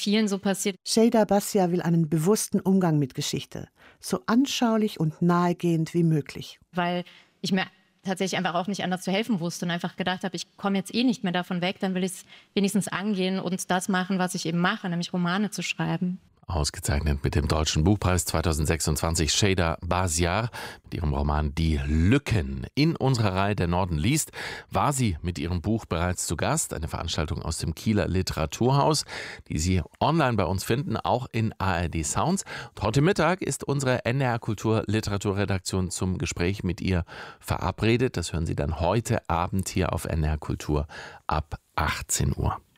vielen so passiert. Şeyda Basyar will einen bewussten Umgang mit Geschichte, so anschaulich und nahegehend wie möglich. Weil ich mir tatsächlich einfach auch nicht anders zu helfen wusste und einfach gedacht habe, ich komme jetzt eh nicht mehr davon weg, dann will ich es wenigstens angehen und das machen, was ich eben mache, nämlich Romane zu schreiben. Ausgezeichnet mit dem Deutschen Buchpreis 2026 Şeyda Basyar mit ihrem Roman Die Lücken. In unserer Reihe Der Norden liest war sie mit ihrem Buch bereits zu Gast. Eine Veranstaltung aus dem Kieler Literaturhaus, die Sie online bei uns finden, auch in ARD Sounds. Und heute Mittag ist unsere NDR Kultur Literaturredaktion zum Gespräch mit ihr verabredet. Das hören Sie dann heute Abend hier auf NDR Kultur ab 18 Uhr.